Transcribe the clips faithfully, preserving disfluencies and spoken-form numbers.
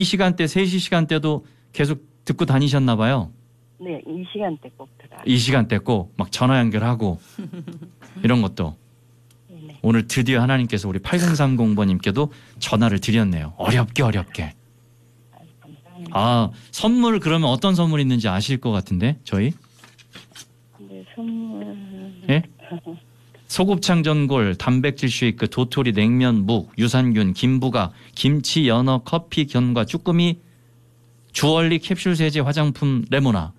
이 시간대 세 시 시간대도 계속 듣고 다니셨나 봐요. 네, 이 시간대 꼭 들어요. 이 시간대 꼭 막 전화 연결하고 이런 것도. 네네. 오늘 드디어 하나님께서 우리 팔공삼공 번님께도 전화를 드렸네요. 어렵게 어렵게. 감사합니다. 아, 선물 그러면 어떤 선물 있는지 아실 것 같은데 저희? 네, 선물. 예? 소곱창 전골, 단백질 쉐이크, 도토리 냉면 묵, 유산균, 김부각, 김치, 연어, 커피, 견과, 쭈꾸미, 주얼리 캡슐 세제 화장품 레모나,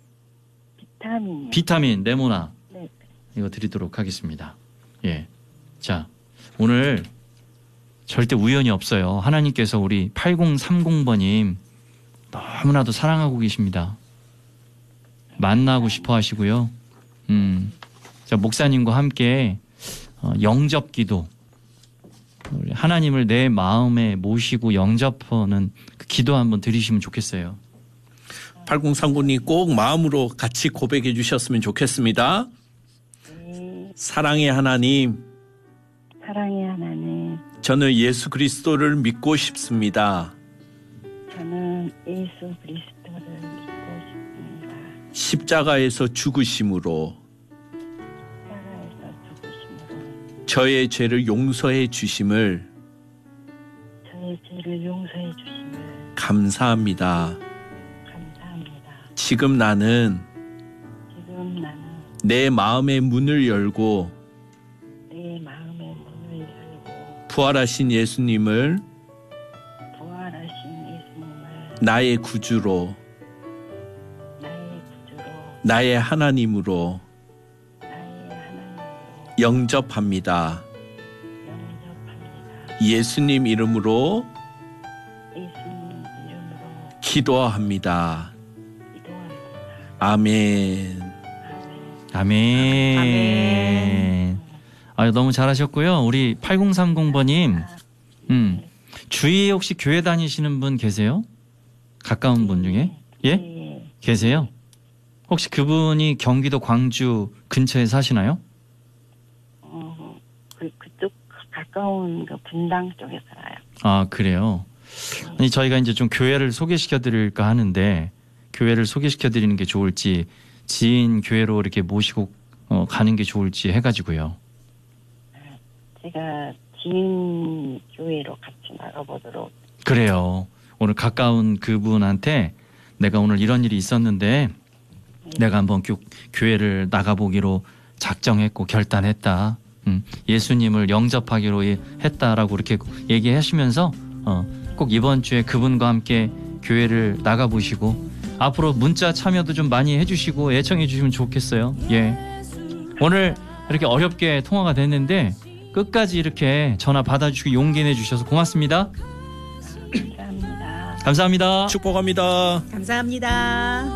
비타민이요. 비타민 레모나 네. 이거 드리도록 하겠습니다. 예, 자 오늘 절대 우연이 없어요. 하나님께서 우리 팔공삼공 번님 너무나도 사랑하고 계십니다. 만나고 싶어 하시고요. 음, 자, 목사님과 함께 어, 영접기도, 우리 하나님을 내 마음에 모시고 영접하는 그 기도 한번 드리시면 좋겠어요. 팔공삼구님 꼭 마음으로 같이 고백해 주셨으면 좋겠습니다. 네, 사랑의 하나님, 사랑의 하나님, 저는 예수 그리스도를 믿고 싶습니다. 저는 예수 그리스도를 믿고 싶습니다. 십자가에서 죽으심으로 십자가에서 죽으심으로 저의 죄를 용서해 주심을 저의 죄를 용서해 주심을 감사합니다. 감사합니다. 지금 나는 지금 나는 내 마음의 문을 열고 내 마음의 문을 열고 부활하신 예수님을 부활하신 예수님을 나의 구주로, 나의 구주로, 나의 하나님으로 나의 하나님으로 영접합니다. 영접합니다. 예수님 이름으로 예수님 이름으로 기도합니다. 기도합니다. 아멘. 아멘. 아멘. 아유, 너무 잘하셨고요. 우리 팔공삼공 번님, 음, 주위에 혹시 교회 다니시는 분 계세요? 가까운 분 중에? 예? 네. 계세요? 혹시 그분이 경기도 광주 근처에 사시나요? 어, 그, 그쪽 가까운 그 분당 쪽에 살아요. 아, 그래요. 아니, 저희가 이제 좀 교회를 소개시켜 드릴까 하는데, 교회를 소개시켜 드리는 게 좋을지, 지인 교회로 이렇게 모시고 어, 가는 게 좋을지 해가지고요. 제가 지인 교회로 같이 나가보도록. 그래요. 오늘 가까운 그분한테 내가 오늘 이런 일이 있었는데 내가 한번 교, 교회를 나가보기로 작정했고 결단했다. 음, 예수님을 영접하기로 했다라고 이렇게 얘기하시면서 어, 꼭 이번 주에 그분과 함께 교회를 나가보시고 앞으로 문자 참여도 좀 많이 해주시고 애청해 주시면 좋겠어요. 예. 오늘 이렇게 어렵게 통화가 됐는데 끝까지 이렇게 전화 받아주시고 용기 내주셔서 고맙습니다. 감사합니다. 감사합니다. 축복합니다. 감사합니다.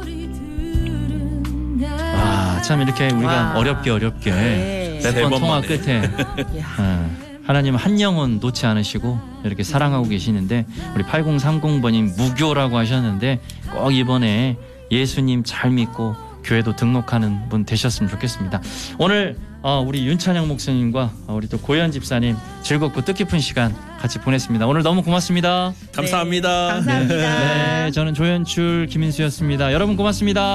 와, 참 이렇게 우리가 와. 어렵게 어렵게 네. 세 몇 번 번 통화 만에. 끝에 어, 하나님 한 영혼 놓지 않으시고 이렇게 사랑하고 계시는데 우리 팔공삼공 번님 무교라고 하셨는데 꼭 이번에 예수님 잘 믿고 교회도 등록하는 분 되셨으면 좋겠습니다. 오늘 어, 우리 윤찬영 목사님과 우리 또 고현 집사님 즐겁고 뜻깊은 시간 같이 보냈습니다. 오늘 너무 고맙습니다. 감사합니다. 네, 감사합니다. 네, 저는 조현출 김인수였습니다. 여러분 고맙습니다.